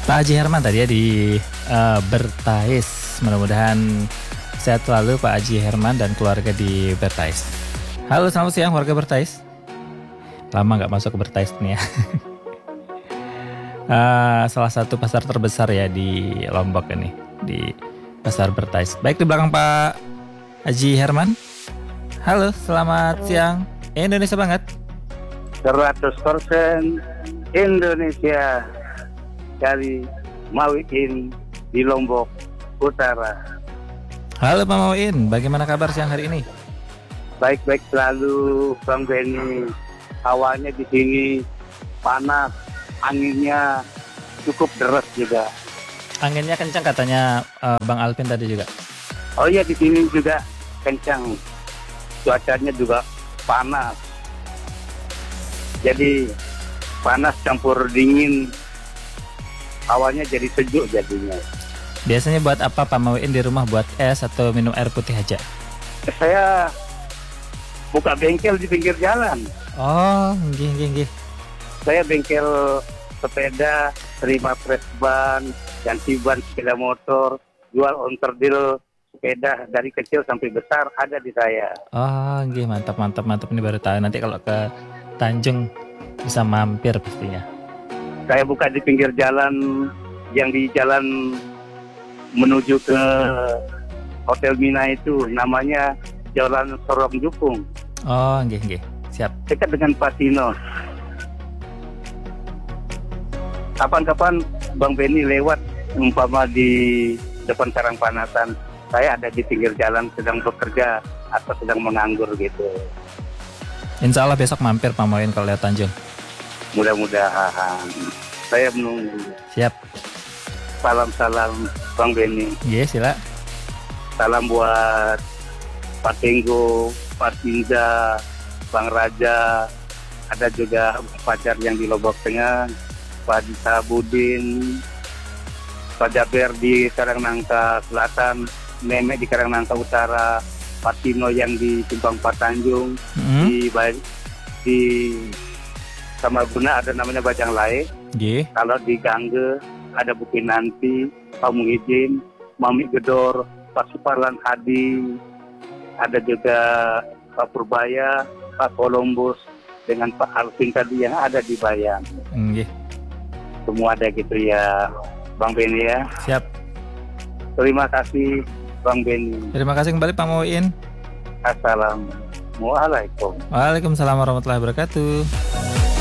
Pak Haji Herman tadi ya di Bertais. Mudah-mudahan sehat selalu Pak Haji Herman dan keluarga di Bertais. Halo, selamat siang warga Bertais. Lama nggak masuk ke Bertais nih ya. Salah satu pasar terbesar ya di Lombok ini, di Pasar Bertais. Baik, di belakang Pak Haji Herman. Halo, selamat siang. Indonesia banget. 100% Indonesia dari Mauin di Lombok Utara. Halo Pak Mauin, bagaimana kabar siang hari ini? Baik-baik selalu, Bang Benny. Hawanya di sini panas, anginnya cukup deras juga. Anginnya kencang katanya Bang Alvin tadi juga. Oh iya, di sini juga kencang. Cuacanya juga panas. Jadi panas campur dingin. Hawanya jadi sejuk jadinya. Biasanya buat apa Pak Mauin di rumah, buat es atau minum air putih aja? Saya buka bengkel di pinggir jalan. Oh, nggih. Saya bengkel sepeda, terima press ban, ganti ban sepeda motor, jual on-deal sepeda dari kecil sampai besar ada di saya. Oh, nggih, mantap ini baru tahu. Nanti kalau ke Tanjung bisa mampir pastinya. Saya buka di pinggir jalan, yang di jalan menuju ke Hotel Mina itu namanya Jalan Sorong Jukung. Oh, nggih. Siap. Dekat dengan Patino. Kapan-kapan Bang Benny lewat umpama di depan Karangpanasan, saya ada di pinggir jalan sedang bekerja atau sedang menganggur gitu. Insya Allah besok mampir Pak Mauin kalau lihat Tanjung. Mudah-mudahan. Saya menunggu. Siap. Salam-salam Bang Benny. Iya, sila. Salam buat Pak Tenggo, Pak Tinza, Bang Raja, ada juga Fajar yang di Lombok Tengah, Pak Dita Budin, Pak Jaber di Karangnangka Selatan, Nenek di Karangnangka Utara, Pak Tino yang di Simpang Pak Tanjung, di Samaguna ada namanya Bajang Lae. Nggih. Kalau di Gangge ada Bukit Nanti, Pak Muhyiddin, Mami Gedor, Pak Suparlan Hadi, ada juga Pak Purbaya, Pak Columbus, dengan Pak Alvin tadi yang ada di Bayan. Nggih. Semua ada gitu ya, Bang Benny ya. Siap. Terima kasih Bang Benny. Terima kasih kembali Pak Mauin. Assalamualaikum. Waalaikumsalam warahmatullahi wabarakatuh.